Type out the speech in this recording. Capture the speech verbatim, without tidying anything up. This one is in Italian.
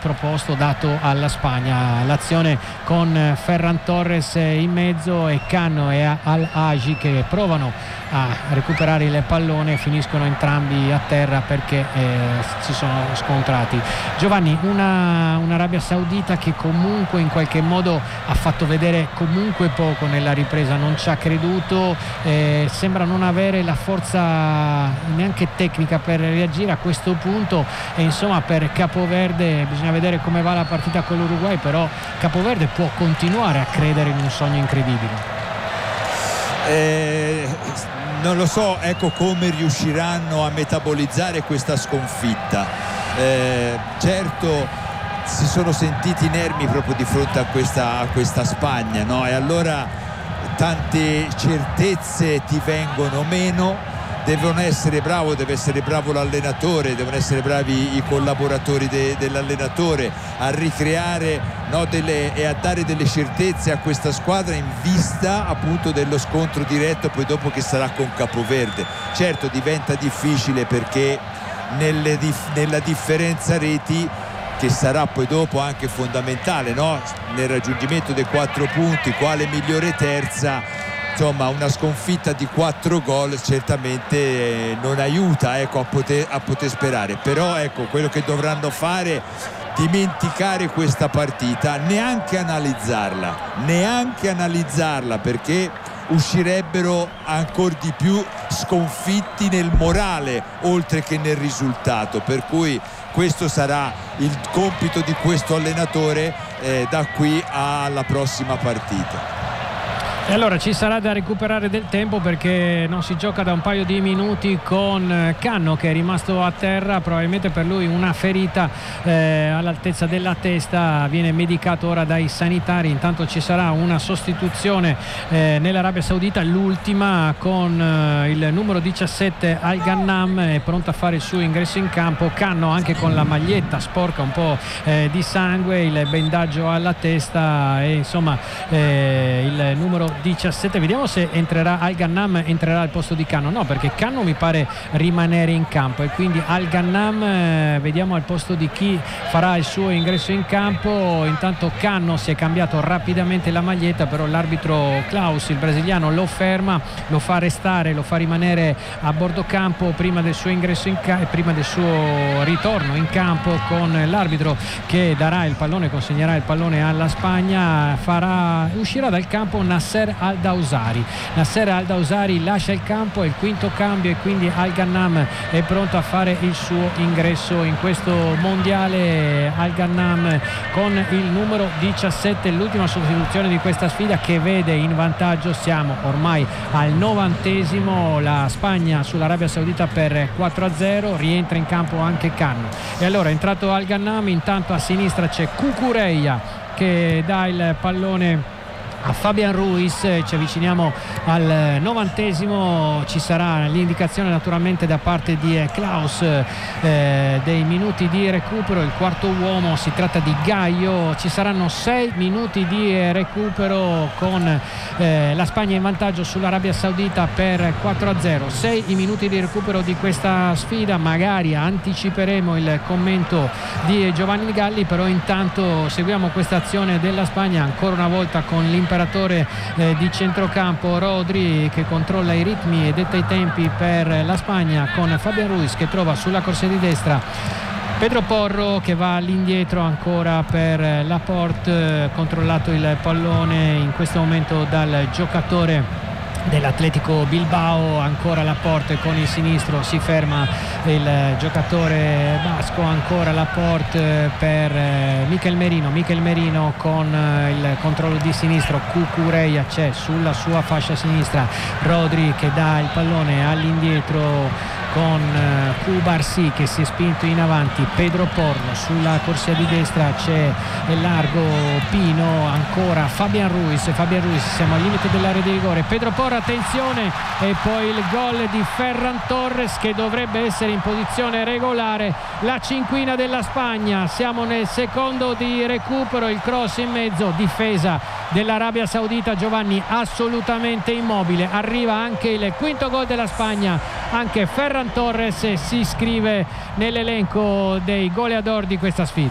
proposto, dato alla Spagna. L'azione con Ferran Torres in mezzo e Canno e Al-Haji che provano a recuperare il pallone, finiscono entrambi a terra perché eh, si sono scontrati. Giovanni, una, un'Arabia Saudita che comunque in qualche modo ha fatto vedere comunque poco nella ripresa, non ci ha creduto, eh, sembra non avere la forza neanche tecnica per reagire a questo punto, e insomma per Capoverde bisogna vedere come va la partita con l'Uruguay, però Capoverde può continuare a credere in un sogno incredibile. Eh, non lo so, ecco come riusciranno a metabolizzare questa sconfitta. Eh, certo si sono sentiti inermi proprio di fronte a questa, a questa Spagna, no? E allora tante certezze ti vengono meno. Devono essere bravo, deve essere bravo l'allenatore, devono essere bravi i collaboratori de, dell'allenatore a ricreare, no, delle, e a dare delle certezze a questa squadra in vista appunto dello scontro diretto poi dopo che sarà con Capoverde. Certo diventa difficile perché nelle, nella differenza reti, che sarà poi dopo anche fondamentale, no? Nel raggiungimento dei quattro punti, quale migliore terza. Insomma, una sconfitta di quattro gol certamente eh, non aiuta, ecco, a poter, a poter sperare. Però ecco, quello che dovranno fare, dimenticare questa partita, neanche analizzarla, neanche analizzarla, perché uscirebbero ancora di più sconfitti nel morale oltre che nel risultato. Per cui questo sarà il compito di questo allenatore eh, da qui alla prossima partita. E allora ci sarà da recuperare del tempo perché non si gioca da un paio di minuti con Canno che è rimasto a terra, probabilmente per lui una ferita eh, all'altezza della testa, viene medicato ora dai sanitari. Intanto ci sarà una sostituzione eh, nell'Arabia Saudita, l'ultima con eh, il numero diciassette Al-Gannam, è pronto a fare il suo ingresso in campo. Canno anche con la maglietta sporca, un po' eh, di sangue, il bendaggio alla testa e insomma eh, il numero diciassette, vediamo se entrerà Al-Gannam, entrerà al posto di Canno. No, perché Canno mi pare rimanere in campo e quindi Al-Gannam eh, vediamo al posto di chi farà il suo ingresso in campo. Intanto Canno si è cambiato rapidamente la maglietta, però l'arbitro Klaus, il brasiliano, lo ferma, lo fa restare, lo fa rimanere a bordo campo prima del suo ingresso in ca- prima del suo ritorno in campo, con l'arbitro che darà il pallone, consegnerà il pallone alla Spagna. Farà, uscirà dal campo Nasser Al-Dawsari. Nasser Al-Dawsari lascia il campo, è il quinto cambio e quindi Al-Gannam è pronto a fare il suo ingresso in questo mondiale. Al-Gannam con il numero diciassette, l'ultima sostituzione di questa sfida che vede in vantaggio, siamo ormai al novantesimo, la Spagna sull'Arabia Saudita per quattro a zero, rientra in campo anche Canno. E allora è entrato Al-Gannam, intanto a sinistra c'è Cucurella che dà il pallone a Fabian Ruiz, ci avviciniamo al novantesimo, ci sarà l'indicazione naturalmente da parte di Klaus eh, dei minuti di recupero, il quarto uomo si tratta di Gaio, ci saranno sei minuti di recupero con eh, la Spagna in vantaggio sull'Arabia Saudita per quattro a zero, sei i minuti di recupero di questa sfida. Magari anticiperemo il commento di Giovanni Galli, però intanto seguiamo questa azione della Spagna ancora una volta con l'imperatore Eh, di centrocampo Rodri che controlla i ritmi e detta i tempi per la Spagna, con Fabian Ruiz che trova sulla corsia di destra Pedro Porro che va all'indietro ancora per Laporte, controllato il pallone in questo momento dal giocatore dell'Atletico Bilbao, ancora Laporte con il sinistro, si ferma il giocatore basco, ancora Laporte per Mikel Merino, Mikel Merino con il controllo di sinistro, Cucurella c'è sulla sua fascia sinistra, Rodri che dà il pallone all'indietro con Cubarsí che si è spinto in avanti, Pedro Porro sulla corsia di destra, c'è largo Pino, ancora Fabian Ruiz, Fabian Ruiz, siamo al limite dell'area di rigore, Pedro Porro, attenzione, e poi il gol di Ferran Torres che dovrebbe essere in posizione regolare, la cinquina della Spagna, siamo nel secondo di recupero, il cross in mezzo, difesa dell'Arabia Saudita, Giovanni assolutamente immobile, arriva anche il quinto gol della Spagna, anche Ferran Torres si iscrive nell'elenco dei goleador di questa sfida.